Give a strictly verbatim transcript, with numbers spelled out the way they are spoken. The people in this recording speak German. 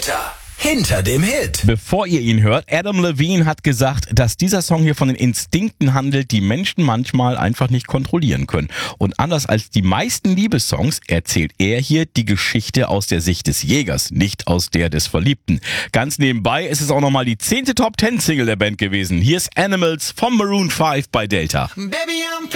Delta. Hinter dem Hit. Bevor ihr ihn hört, Adam Levine hat gesagt, dass dieser Song hier von den Instinkten handelt, die Menschen manchmal einfach nicht kontrollieren können. Und anders als die meisten Liebessongs erzählt er hier die Geschichte aus der Sicht des Jägers, nicht aus der des Verliebten. Ganz nebenbei ist es auch nochmal die zehnte Top Ten Single der Band gewesen. Hier ist Animals von Maroon fünf bei Delta. Baby, I'm